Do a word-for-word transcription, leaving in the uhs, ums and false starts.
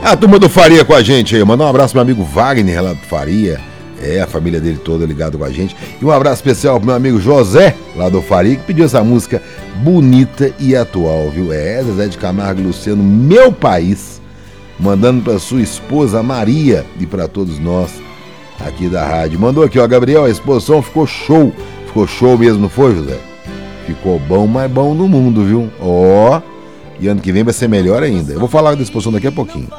A turma do Faria com a gente aí. Mandar um abraço pro meu amigo Wagner lá do Faria. É, a família dele toda ligado com a gente. E um abraço especial pro meu amigo José, lá do Faria, que pediu essa música bonita e atual, viu? É, Zezé de Camargo e Luciano, Meu País, mandando pra sua esposa Maria e pra todos nós aqui da rádio. Mandou aqui, ó, Gabriel, a exposição ficou show. Ficou show mesmo, não foi, José? Ficou bom, mas bom no mundo, viu? Ó, e ano que vem vai ser melhor ainda. Eu vou falar da exposição daqui a pouquinho.